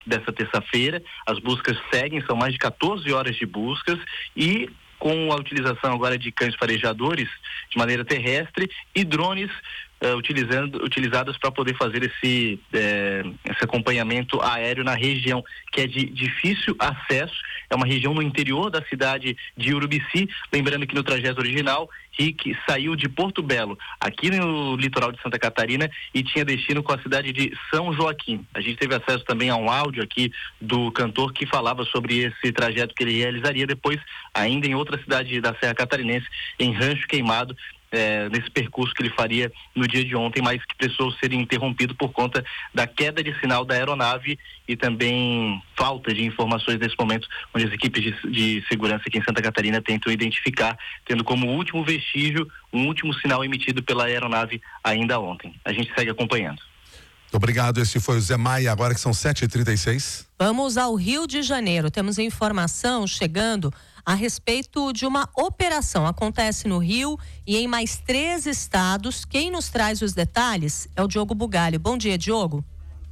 dessa terça-feira. As buscas seguem, são mais de 14 horas de buscas e com a utilização agora de cães farejadores de maneira terrestre e drones utilizadas para poder fazer esse acompanhamento aéreo na região, que é de difícil acesso. É uma região no interior da cidade de Urubici, lembrando que no trajeto original Rick saiu de Porto Belo, aqui no litoral de Santa Catarina, e tinha destino com a cidade de São Joaquim. A gente teve acesso também a um áudio aqui do cantor que falava sobre esse trajeto que ele realizaria depois, ainda em outra cidade da Serra Catarinense, em Rancho Queimado, nesse percurso que ele faria no dia de ontem, mas que precisou ser interrompido por conta da queda de sinal da aeronave e também falta de informações nesse momento, onde as equipes de segurança aqui em Santa Catarina tentam identificar, tendo como último vestígio um último sinal emitido pela aeronave ainda ontem. A gente segue acompanhando. Muito obrigado, esse foi o Zé Maia, agora que são 7h36. Vamos ao Rio de Janeiro, temos informação chegando a respeito de uma operação. Acontece no Rio e em mais 3 estados. Quem nos traz os detalhes é o Diogo Bugalho. Bom dia, Diogo.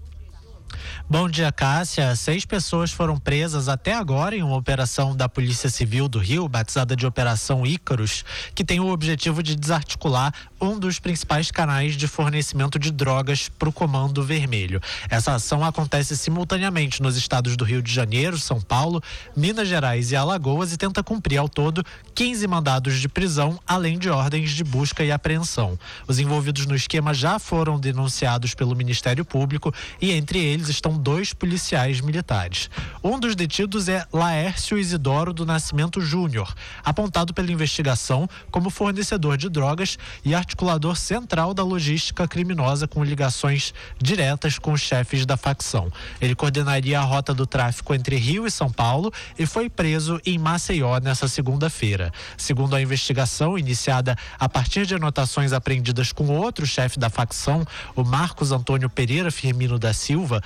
Bom dia, Cássia. 6 pessoas foram presas até agora em uma operação da Polícia Civil do Rio, batizada de Operação Ícaros, que tem o objetivo de desarticular um dos principais canais de fornecimento de drogas para o Comando Vermelho. Essa ação acontece simultaneamente nos estados do Rio de Janeiro, São Paulo, Minas Gerais e Alagoas e tenta cumprir ao todo 15 mandados de prisão, além de ordens de busca e apreensão. Os envolvidos no esquema já foram denunciados pelo Ministério Público e entre eles estão 2 policiais militares. Um dos detidos é Laércio Isidoro do Nascimento Júnior, apontado pela investigação como fornecedor de drogas e articulador central da logística criminosa com ligações diretas com os chefes da facção. Ele coordenaria a rota do tráfico entre Rio e São Paulo e foi preso em Maceió nessa segunda-feira. Segundo a investigação, iniciada a partir de anotações apreendidas com outro chefe da facção, o Marcos Antônio Pereira Firmino da Silva,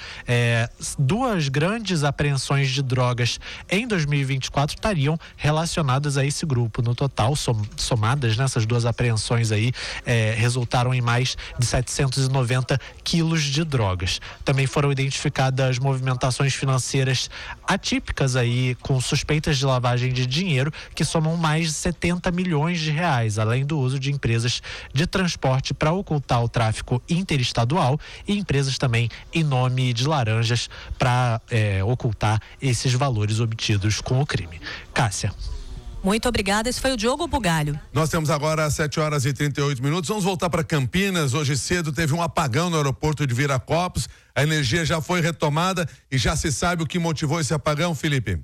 2 grandes apreensões de drogas em 2024 estariam relacionadas a esse grupo. No total, somadas nessas 2 apreensões aí, resultaram em mais de 790 quilos de drogas. Também foram identificadas movimentações financeiras atípicas aí, com suspeitas de lavagem de dinheiro, que somam mais de 70 milhões de reais, além do uso de empresas de transporte para ocultar o tráfico interestadual e empresas também em nome de laranjas para ocultar esses valores obtidos com o crime. Cássia. Muito obrigada, esse foi o Diogo Bugalho. Nós temos agora 7h38. Vamos voltar para Campinas. Hoje cedo teve um apagão no aeroporto de Viracopos. A energia já foi retomada e já se sabe o que motivou esse apagão, Felipe.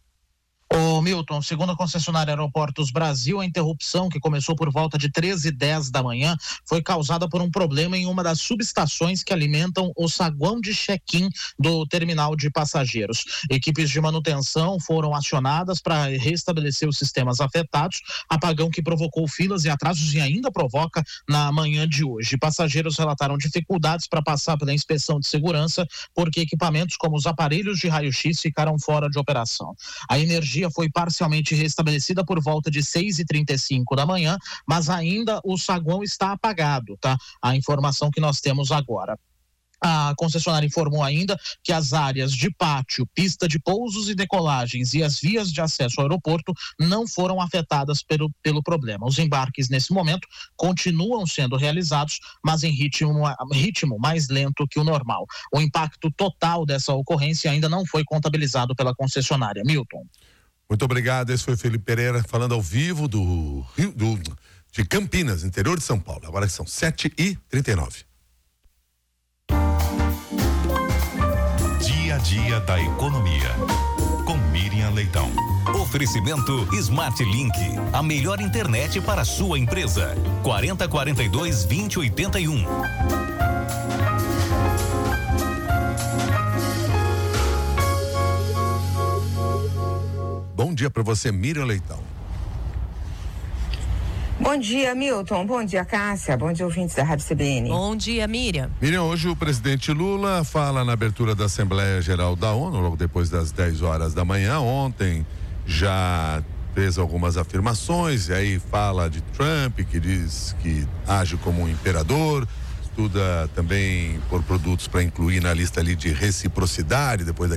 Ô Milton, segundo a concessionária Aeroportos Brasil, a interrupção, que começou por volta de 13h10 da manhã, foi causada por um problema em uma das subestações que alimentam o saguão de check-in do terminal de passageiros. Equipes de manutenção foram acionadas para restabelecer os sistemas afetados, apagão que provocou filas e atrasos e ainda provoca na manhã de hoje. Passageiros relataram dificuldades para passar pela inspeção de segurança, porque equipamentos como os aparelhos de raio-x ficaram fora de operação. A energia foi parcialmente restabelecida por volta de 6h35 da manhã, mas ainda o saguão está apagado, tá? A informação que nós temos agora. A concessionária informou ainda que as áreas de pátio, pista de pousos e decolagens e as vias de acesso ao aeroporto não foram afetadas pelo problema. Os embarques nesse momento continuam sendo realizados, mas em ritmo mais lento que o normal. O impacto total dessa ocorrência ainda não foi contabilizado pela concessionária. Milton. Muito obrigado, esse foi Felipe Pereira falando ao vivo de Campinas, interior de São Paulo. Agora são 7h39. Dia a dia da economia, com Miriam Leitão. Oferecimento Smart Link, a melhor internet para a sua empresa. 4042-2081. Bom dia para você, Miriam Leitão. Bom dia, Milton. Bom dia, Cássia. Bom dia, ouvintes da Rádio CBN. Bom dia, Miriam. Miriam, hoje o presidente Lula fala na abertura da Assembleia Geral da ONU, logo depois das 10 horas da manhã. Ontem já fez algumas afirmações, e aí fala de Trump, que diz que age como um imperador, estuda também por produtos para incluir na lista ali de reciprocidade, depois da